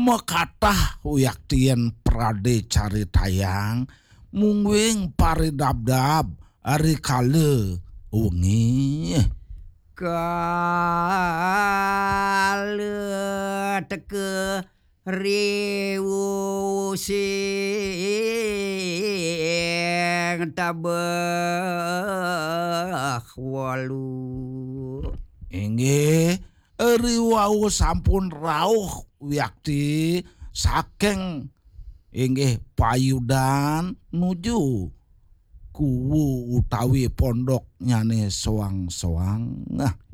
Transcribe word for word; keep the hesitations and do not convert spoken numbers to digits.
mekatah uyaktien prade caritayang mungwing paridabdab ari kale wengi kale teke riwu sing tabeh walu inggih eri wau sampun rauh wiakti saking inggih payudan nuju kuwu utawi pondok nyane soang-soang. Nah,